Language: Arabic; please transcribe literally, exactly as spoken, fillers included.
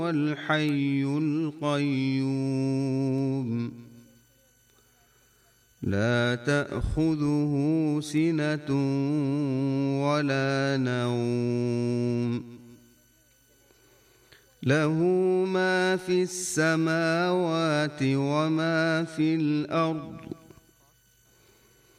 الحي القيوم لا تأخذه سنة ولا نوم له ما في السماوات وما في الأرض